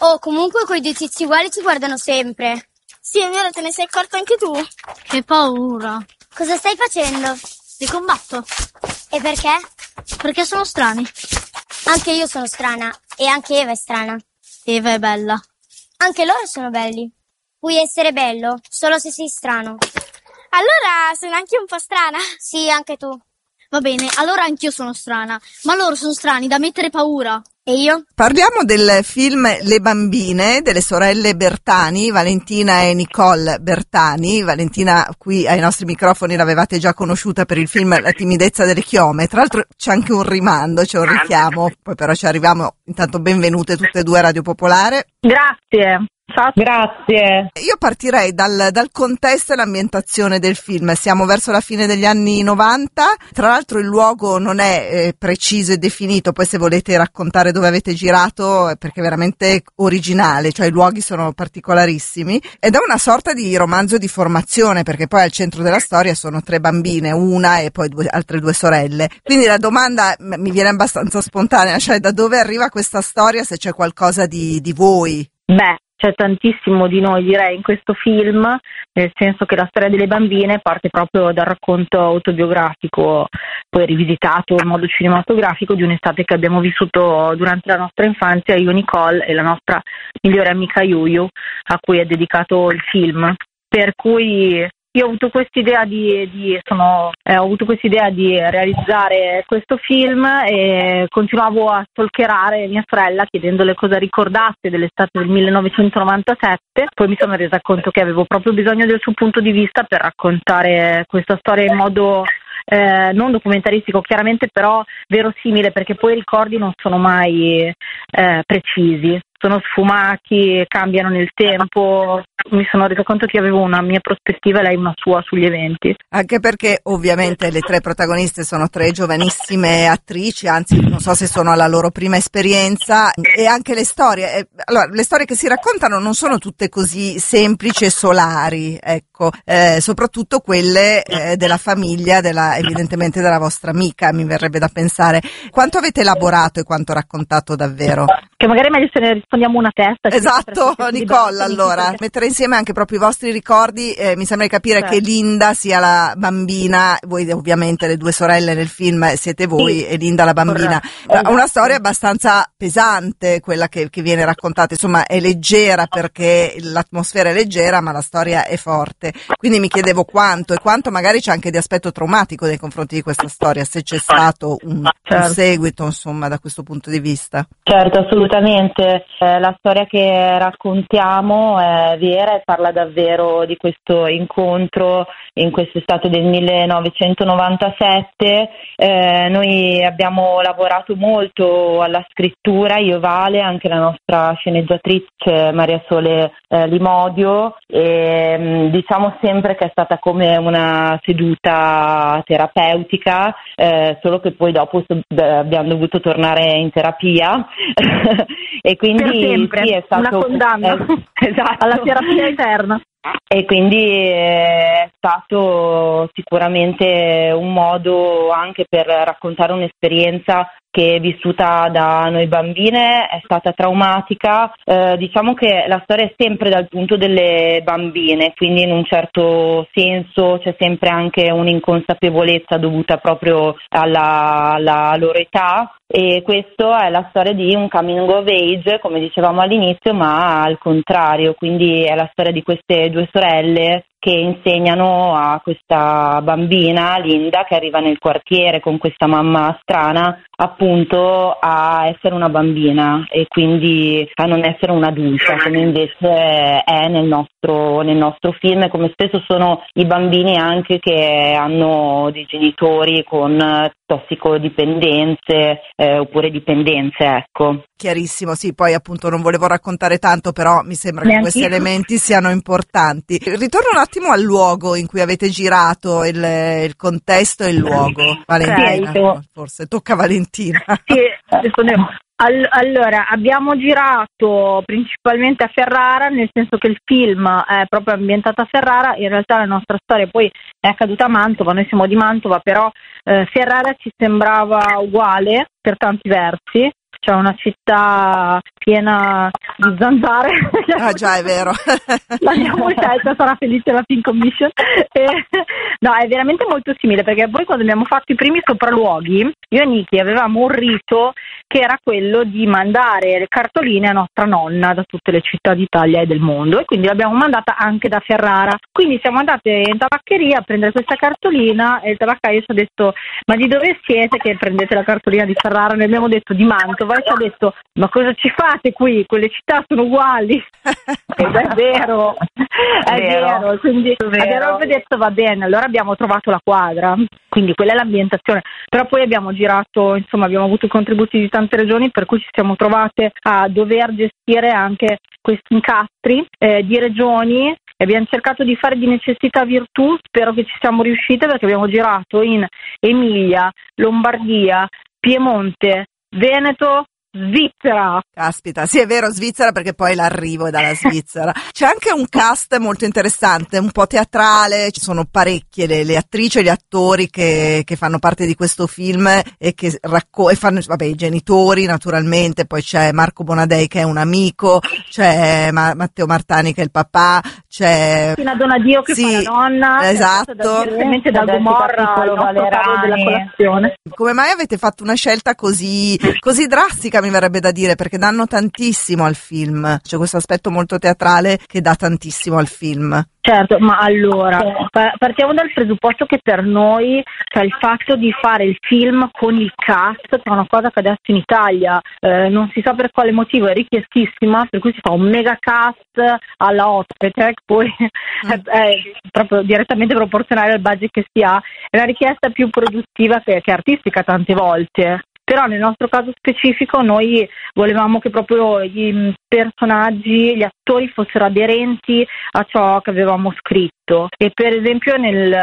Oh, comunque quei due tizi uguali ci guardano sempre. Sì, è vero, te ne sei accorto anche tu? Che paura. Cosa stai facendo? Li combatto. E perché? Perché sono strani. Anche io sono strana. E anche Eva è strana. Eva è bella. Anche loro sono belli. Puoi essere bello solo se sei strano. Allora sono anche un po' strana. Sì, anche tu. Va bene, allora anch'io sono strana. Ma loro sono strani da mettere paura. E io? Parliamo del film Le bambine delle sorelle Bertani, Valentina e Nicole Bertani. Valentina qui ai nostri microfoni l'avevate già conosciuta per il film La timidezza delle chiome. Tra l'altro c'è anche un rimando, c'è un richiamo, poi però ci arriviamo. Intanto benvenute tutte e due a Radio Popolare. Grazie. Ciao. Grazie. Io partirei dal contesto e l'ambientazione del film. Siamo verso la fine degli anni 90. Tra l'altro il luogo non è preciso e definito, poi se volete raccontare dove avete girato, perché è veramente originale, cioè i luoghi sono particolarissimi. Ed è una sorta di romanzo di formazione, perché poi al centro della storia sono 3 bambine, una e poi altre 2 sorelle. Quindi la domanda mi viene abbastanza spontanea, cioè da dove arriva questa storia, se c'è qualcosa di voi? Beh, c'è tantissimo di noi, direi, in questo film, nel senso che la storia delle bambine parte proprio dal racconto autobiografico, poi rivisitato in modo cinematografico, di un'estate che abbiamo vissuto durante la nostra infanzia, io, Nicole e la nostra migliore amica Yuyu, a cui è dedicato il film. Per cui io ho avuto quest'idea ho avuto quest'idea di realizzare questo film e continuavo a stalkerare mia sorella chiedendole cosa ricordasse dell'estate del 1997. Poi mi sono resa conto che avevo proprio bisogno del suo punto di vista per raccontare questa storia in modo non documentaristico chiaramente, però verosimile, perché poi i ricordi non sono mai precisi, sono sfumati, cambiano nel tempo. Mi sono resa conto che avevo una mia prospettiva e lei una sua sugli eventi. Anche perché ovviamente le 3 protagoniste sono 3 giovanissime attrici, anzi non so se sono alla loro prima esperienza, e anche le storie. Allora, le storie che si raccontano non sono tutte così semplici e solari, ecco, soprattutto quelle della famiglia, evidentemente della vostra amica, mi verrebbe da pensare. Quanto avete elaborato e quanto raccontato davvero? Che magari è meglio se ne rispondiamo una testa. Esatto, Nicole, allora, mettere insieme anche proprio i vostri ricordi, mi sembra di capire che Linda sia la bambina, voi ovviamente le 2 sorelle nel film siete voi, sì, e Linda la bambina. Una storia abbastanza pesante quella che viene raccontata, insomma è leggera perché l'atmosfera è leggera ma la storia è forte, quindi mi chiedevo quanto magari c'è anche di aspetto traumatico nei confronti di questa storia, se c'è stato un seguito insomma da questo punto di vista. Certo, assolutamente, la storia che raccontiamo è vera e parla davvero di questo incontro in quest'estate del 1997. Noi abbiamo lavorato molto alla scrittura, io e Vale, anche la nostra sceneggiatrice Maria Sole Limodio, e diciamo sempre che è stata come una seduta terapeutica, solo che poi dopo abbiamo dovuto tornare in terapia e quindi per sempre, sì, è stato una condanna esatto, alla terapia eterna. E quindi è stato sicuramente un modo anche per raccontare un'esperienza che vissuta da noi bambine è stata traumatica. Diciamo che la storia è sempre dal punto delle bambine, quindi in un certo senso c'è sempre anche un'inconsapevolezza dovuta proprio alla loro età, e questo è la storia di un coming of age, come dicevamo all'inizio, ma al contrario, quindi è la storia di queste 2 sorelle che insegnano a questa bambina, Linda, che arriva nel quartiere con questa mamma strana, appunto a essere una bambina e quindi a non essere un adulta, come invece è nel nostro film, e come spesso sono i bambini anche che hanno dei genitori con tossicodipendenze oppure dipendenze, ecco. Chiarissimo, sì, poi appunto non volevo raccontare tanto, però mi sembra che questi elementi siano importanti. Ritorno un attimo al luogo in cui avete girato, il contesto e il luogo. Valentina, forse tocca a Valentina. Sì, rispondevo. Allora, abbiamo girato principalmente a Ferrara, nel senso che il film è proprio ambientato a Ferrara. In realtà la nostra storia poi è accaduta a Mantova, noi siamo di Mantova, però Ferrara ci sembrava uguale per tanti versi. C'è una città piena di zanzare. Ah già, è vero. L'abbiamo scelta, sarà felice la Film Commission. No, è veramente molto simile, perché poi quando abbiamo fatto i primi sopralluoghi, io e Niki avevamo un rito che era quello di mandare le cartoline a nostra nonna da tutte le città d'Italia e del mondo, e quindi l'abbiamo mandata anche da Ferrara. Quindi siamo andate in tabaccheria a prendere questa cartolina e il tabaccaio ci ha detto: ma di dove siete che prendete la cartolina di Ferrara? Noi abbiamo detto di Mantova, e ci ha detto: ma cosa ci fate qui? Quelle città sono uguali. Ed è vero, è vero. Quindi abbiamo detto va bene, allora abbiamo trovato la quadra, quindi quella è l'ambientazione. Però poi abbiamo girato, insomma abbiamo avuto contributi di tante regioni, per cui ci siamo trovate a dover gestire anche questi incastri di regioni. Abbiamo cercato di fare di necessità virtù, spero che ci siamo riuscite, perché abbiamo girato in Emilia, Lombardia, Piemonte, Veneto, Svizzera. Caspita, sì è vero, Svizzera, perché poi l'arrivo è dalla Svizzera. C'è anche un cast molto interessante, un po' teatrale, ci sono parecchie le attrici e gli attori che fanno parte di questo film e che fanno, vabbè, i genitori naturalmente, poi c'è Marco Bonadei che è un amico, c'è Matteo Martani che è il papà, c'è Cristina Donadio che fa la nonna, esatto, direttamente da Gomorra al nostro tavolo della colazione. Come mai avete fatto una scelta così drastica, mi verrebbe da dire, perché danno tantissimo al film, c'è questo aspetto molto teatrale che dà tantissimo al film. Certo, ma allora partiamo dal presupposto che per noi, cioè, il fatto di fare il film con il cast, che è una cosa che adesso in Italia non si sa per quale motivo è richiestissima, per cui si fa un mega cast alla ospite, che poi è proprio direttamente proporzionale al budget che si ha, è una richiesta più produttiva che artistica tante volte. Però nel nostro caso specifico noi volevamo che proprio i personaggi, gli attori fossero aderenti a ciò che avevamo scritto. E per esempio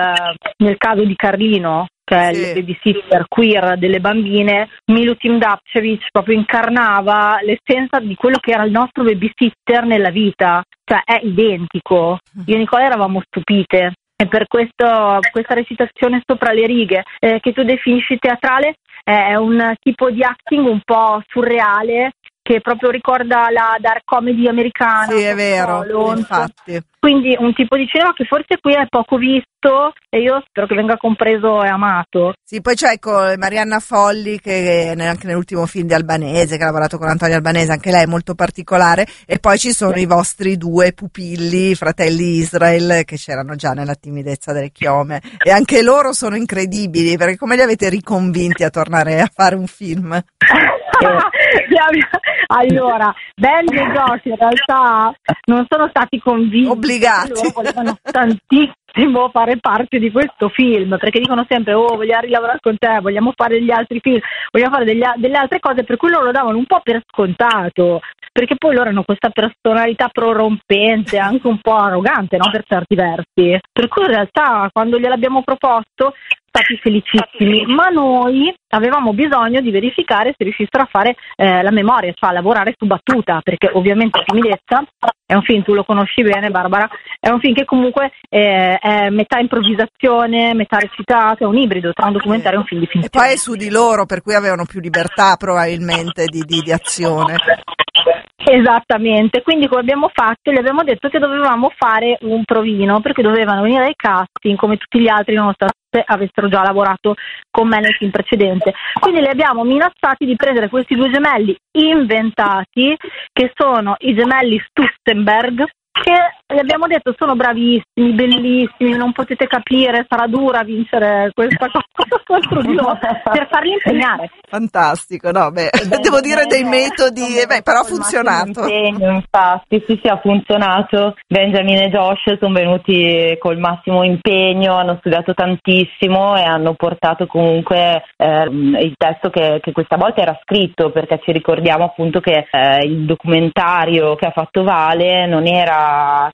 nel caso di Carlino, che è il babysitter queer delle bambine, Milutin Dapcevic proprio incarnava l'essenza di quello che era il nostro babysitter nella vita, cioè è identico. Io e Nicola eravamo stupite. E per questa recitazione sopra le righe, che tu definisci teatrale, è un tipo di acting un po' surreale, che proprio ricorda la dark comedy americana. Sì, è vero, infatti. Quindi un tipo di cinema che forse qui è poco visto e io spero che venga compreso e amato. Sì, poi c'è Marianna Folli, che anche nell'ultimo film di Albanese, che ha lavorato con Antonio Albanese, anche lei è molto particolare, e poi ci sono i vostri due pupilli, fratelli Israel, che c'erano già nella timidezza delle chiome, e anche loro sono incredibili, perché come li avete riconvinti a tornare a fare un film? Allora, Benji e Josh in realtà non sono stati convinti, obbligati, loro volevano tantissimo fare parte di questo film, perché dicono sempre: oh, vogliamo rilavorare con te, vogliamo fare gli altri film, vogliamo fare delle altre cose, per cui loro lo davano un po' per scontato, perché poi loro hanno questa personalità prorompente, anche un po' arrogante, no, per certi versi, per cui in realtà quando gliel'abbiamo proposto stati felicissimi, ma noi avevamo bisogno di verificare se riuscissero a fare la memoria, cioè a lavorare su battuta, perché ovviamente Timidezza è un film, tu lo conosci bene Barbara, è un film che comunque è metà improvvisazione, metà recitato, è un ibrido tra un documentario e un film di finzione. E poi è su di loro, per cui avevano più libertà probabilmente di azione. Esattamente, quindi come abbiamo fatto, gli abbiamo detto che dovevamo fare un provino, perché dovevano venire ai casting come tutti gli altri, nonostante avessero già lavorato con me nel film precedente. Quindi li abbiamo minacciati di prendere questi due gemelli inventati, che sono i gemelli Stustenberg, che gli abbiamo detto sono bravissimi, bellissimi, non potete capire, sarà dura vincere questa cosa contro di loro, per farli impegnare. Fantastico, no, devo dire dei metodi, però ha funzionato. Impegno, infatti, sì, ha funzionato. Benjamin e Josh sono venuti col massimo impegno, hanno studiato tantissimo e hanno portato comunque il testo che questa volta era scritto, perché ci ricordiamo appunto che il documentario che ha fatto Vale non era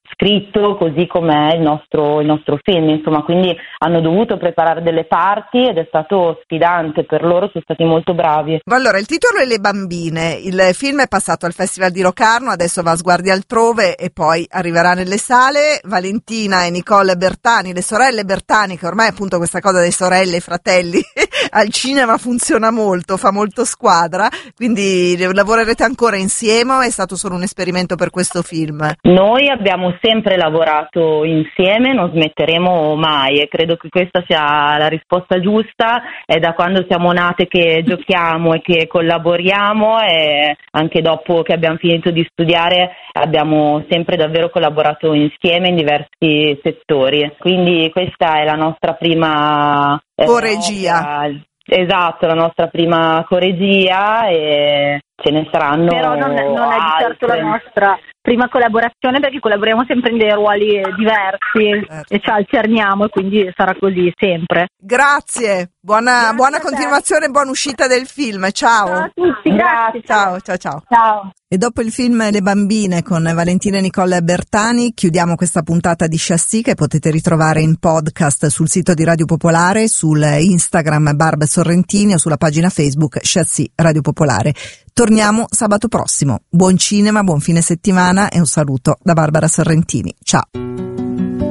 scritto così com'è il nostro film, insomma, quindi hanno dovuto preparare delle parti ed è stato sfidante per loro, sono stati molto bravi. Allora, il titolo è Le bambine, il film è passato al Festival di Locarno, adesso va a sguardi altrove e poi arriverà nelle sale. Valentina e Nicole Bertani, le sorelle Bertani, che ormai appunto questa cosa dei sorelle e fratelli al cinema funziona molto, fa molto squadra, quindi lavorerete ancora insieme o è stato solo un esperimento per questo film? Noi abbiamo sempre lavorato insieme, non smetteremo mai e credo che questa sia la risposta giusta. È da quando siamo nate che giochiamo e che collaboriamo, e anche dopo che abbiamo finito di studiare abbiamo sempre davvero collaborato insieme in diversi settori, quindi questa è la nostra prima coregia. Esatto, la nostra prima coregia, e ce ne saranno. Però non è di certo la nostra prima collaborazione, perché collaboriamo sempre in dei ruoli diversi e ci alterniamo, e quindi sarà così sempre. Grazie, buona continuazione e buona uscita del film, ciao. Ciao a tutti, grazie. Ciao. Ciao. E dopo il film Le bambine con Valentina e Nicole Bertani chiudiamo questa puntata di Chassis, che potete ritrovare in podcast sul sito di Radio Popolare, sul Instagram Barb Sorrentini o sulla pagina Facebook Chassis Radio Popolare. Torniamo sabato prossimo. Buon cinema, buon fine settimana e un saluto da Barbara Sorrentini. Ciao.